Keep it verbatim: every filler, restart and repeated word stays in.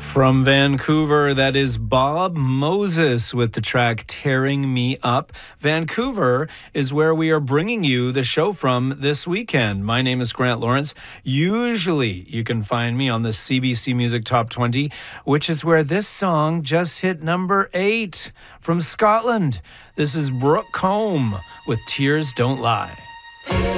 From Vancouver, that is Bob Moses with the track Tearing Me Up. Vancouver is where we are bringing you the show from this weekend. My name is Grant Lawrence. Usually you can find me on the C B C Music Top twenty, which is where this song just hit number eight from Scotland. This is Brooke Combe with Tears Don't Lie.